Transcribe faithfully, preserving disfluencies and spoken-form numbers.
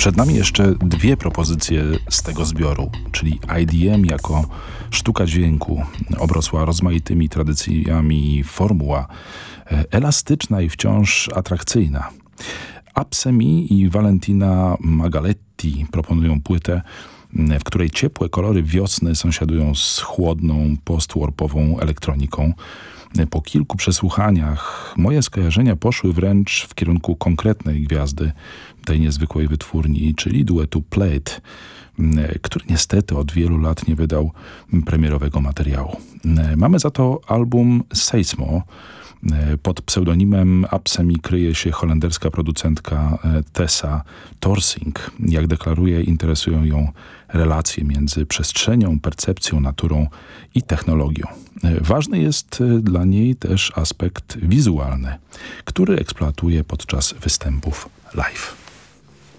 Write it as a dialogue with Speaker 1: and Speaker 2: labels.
Speaker 1: Przed nami jeszcze dwie propozycje z tego zbioru, czyli I D M jako sztuka dźwięku, obrosła rozmaitymi tradycjami formuła, elastyczna i wciąż atrakcyjna. Apsemi i Valentina Magaletti proponują płytę, w której ciepłe kolory wiosny sąsiadują z chłodną, post-warpową elektroniką. Po kilku przesłuchaniach moje skojarzenia poszły wręcz w kierunku konkretnej gwiazdy tej niezwykłej wytwórni, czyli duetu Plate, który niestety od wielu lat nie wydał premierowego materiału. Mamy za to album Seismo. Pod pseudonimem Apsemi kryje się holenderska producentka Tessa Torsing. Jak deklaruje, interesują ją relacje między przestrzenią, percepcją, naturą i technologią. Ważny jest dla niej też aspekt wizualny, który eksploatuje podczas występów live.